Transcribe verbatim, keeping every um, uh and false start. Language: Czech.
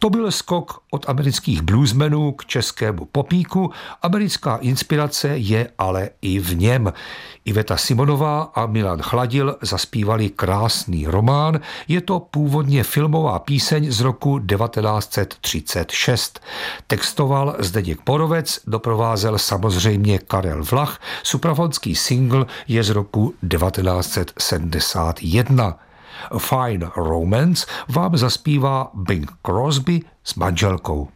To byl skok od amerických bluesmenů k českému popíku. Americká inspirace je ale i v něm. Iveta Simonová a Milan Chladil zaspívali krásný román. Je to původně filmová píseň z roku devatenáct set třicet šest. Textoval Zdeněk Borovec, doprovázel samozřejmě Karel Vlach. Suprafonský single je z roku devatenáct set sedmdesát jedna. A Fine Romance vám zaspívá Bing Crosby s manželkou.